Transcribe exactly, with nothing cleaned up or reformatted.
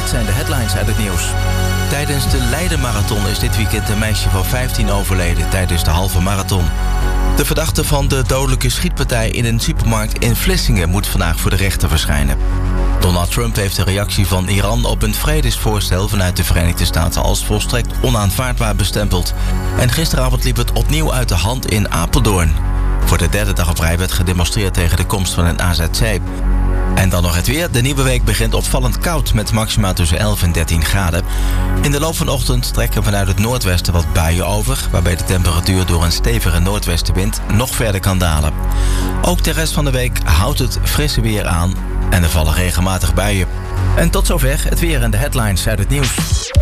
zijn de headlines uit het nieuws. Tijdens de Leiden-marathon is dit weekend een meisje van vijftien overleden tijdens de halve marathon. De verdachte van de dodelijke schietpartij in een supermarkt in Vlissingen moet vandaag voor de rechter verschijnen. Donald Trump heeft de reactie van Iran op een vredesvoorstel vanuit de Verenigde Staten als volstrekt onaanvaardbaar bestempeld. En gisteravond liep het opnieuw uit de hand in Apeldoorn. Voor de derde dag op rij werd gedemonstreerd tegen de komst van een A Z C. En dan nog het weer. De nieuwe week begint opvallend koud met maxima tussen elf en dertien graden. In de loop van de ochtend trekken vanuit het noordwesten wat buien over, waarbij de temperatuur door een stevige noordwestenwind nog verder kan dalen. Ook de rest van de week houdt het frisse weer aan en er vallen regelmatig buien. En tot zover het weer en de headlines uit het nieuws.